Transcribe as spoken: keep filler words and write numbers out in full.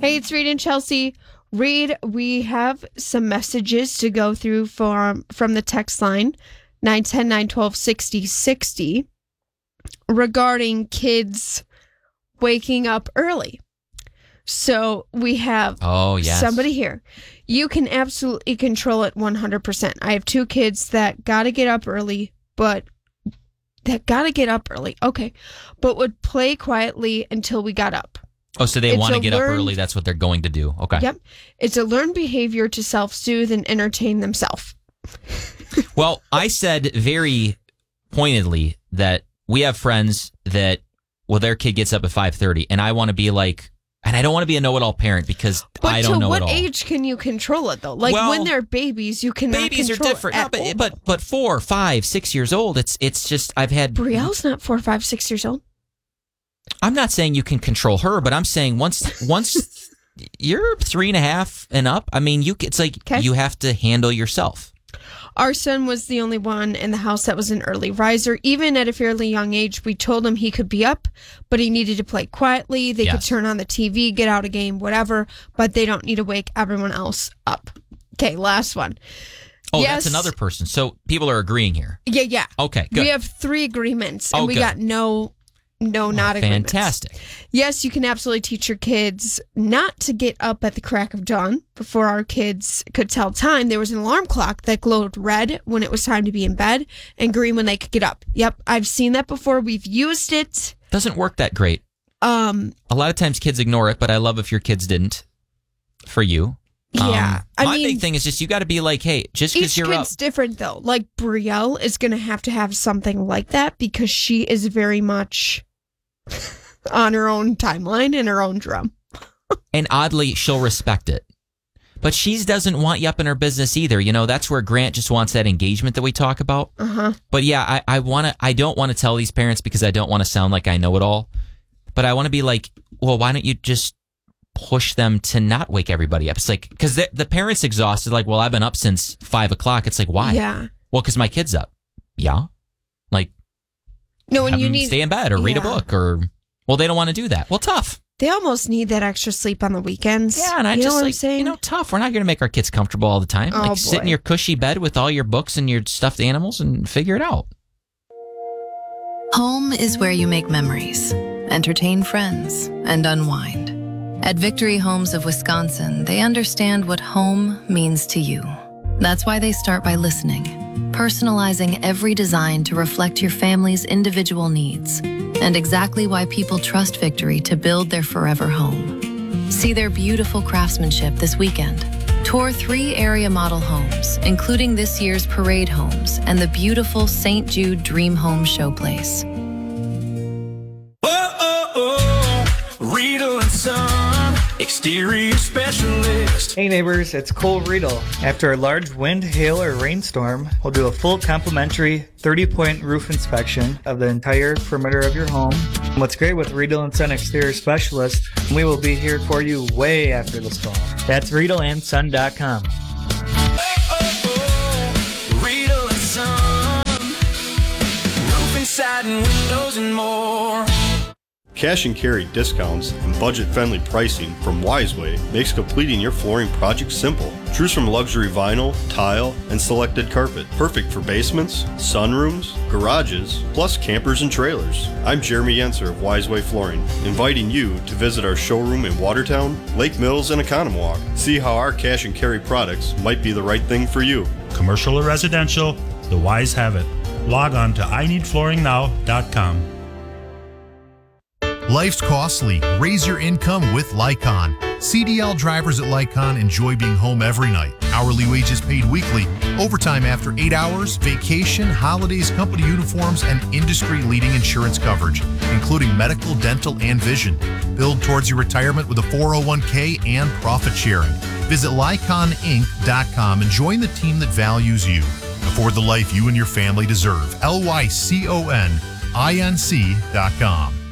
Hey, it's Reed and Chelsea. Reed, we have some messages to go through from, from the text line, nine one zero, nine one two, six zero six zero, regarding kids waking up early. So we have oh, yes. somebody here. You can absolutely control it one hundred percent. I have two kids that got to get up early, but that got to get up early. Okay. But would play quietly until we got up. Oh, so they It's want to a get learned- up early. That's what they're going to do. Okay. Yep. It's a learned behavior to self-soothe and entertain themselves. Well, I said very pointedly that we have friends that, well, their kid gets up at five thirty, and I want to be like, and I don't want to be a know-it-all parent because But I don't to know what it all. age can you control it, though? Like, Well, when they're babies, you cannot Babies are control different. it No, at but, all. but but four, five, six years old, it's it's just, I've had... Brielle's not four, five, six years old. I'm not saying you can control her, but I'm saying once once you're three and a half and up, I mean, you it's like Okay. you have to handle yourself. Our son was the only one in the house that was an early riser. Even at a fairly young age, we told him he could be up, but he needed to play quietly. They could Yes. turn on the T V, get out a game, whatever, but they don't need to wake everyone else up. Okay, last one. Oh, Yes. that's another person. So people are agreeing here. Yeah, yeah. Okay, good. We have three agreements, and Oh, we good. got no, no, not agreements. Fantastic. Yes, you can absolutely teach your kids not to get up at the crack of dawn. Before our kids could tell time, there was an alarm clock that glowed red when it was time to be in bed and green when they could get up. Yep, I've seen that before. We've used it. Doesn't work that great. Um, A lot of times kids ignore it, but I love if your kids didn't. For you. yeah, Um, I my mean, big thing is just you got to be like, hey, just because each you're kid's up. different though. Like Brielle is going to have to have something like that because she is very much on her own timeline and her own drum. And oddly, she'll respect it. But she doesn't want you up in her business either. You know, that's where Grant just wants that engagement that we talk about. Uh huh. But yeah, I, I want to. I don't want to tell these parents because I don't want to sound like I know it all. But I want to be like, well, why don't you just push them to not wake everybody up? It's like, because the, the parent's exhausted. Like, well, I've been up since five o'clock. It's like, why? Yeah. Well, because my kid's up. Yeah. Like, No, and have you them need stay in bed or read a yeah. book or, well, they don't want to do that. Well, tough. They almost need that extra sleep on the weekends. Yeah, and I you just know what like, I'm saying? you know, tough. We're not going to make our kids comfortable all the time. Oh, like, sit in boy. your cushy bed with all your books and your stuffed animals and figure it out. Home is where you make memories, entertain friends, and unwind. At Victory Homes of Wisconsin, they understand what home means to you. That's why they start by listening, personalizing every design to reflect your family's individual needs, and exactly why people trust Victory to build their forever home. See their beautiful craftsmanship this weekend. Tour three area model homes, including this year's Parade Homes and the beautiful Saint Jude Dream Home Showplace. Oh, oh, oh, Riedel and Son, exterior specialist. Hey neighbors, it's Cole Riedel. After a large wind, hail, or rainstorm, we'll do a full complimentary thirty-point roof inspection of the entire perimeter of your home. And what's great with Riedel and Son Exterior Specialist, we will be here for you way after the storm. That's riedel and son dot com. Oh, oh, oh, Riedel and Son, roofing, siding, windows, and more. Cash and carry discounts and budget-friendly pricing from Wiseway makes completing your flooring project simple. Choose from luxury vinyl, tile, and selected carpet. Perfect for basements, sunrooms, garages, plus campers and trailers. I'm Jeremy Yenser of Wiseway Flooring, inviting you to visit our showroom in Watertown, Lake Mills, and Economowoc. See how our cash and carry products might be the right thing for you. Commercial or residential, the Wise have it. Log on to I need flooring now dot com. Life's costly. Raise your income with Lycon. C D L drivers at Lycon enjoy being home every night. Hourly wages paid weekly, overtime after eight hours, vacation, holidays, company uniforms, and industry-leading insurance coverage, including medical, dental, and vision. Build towards your retirement with a four oh one k and profit sharing. Visit lycon inc dot com and join the team that values you. Afford the life you and your family deserve. L Y C O N I N C dot com.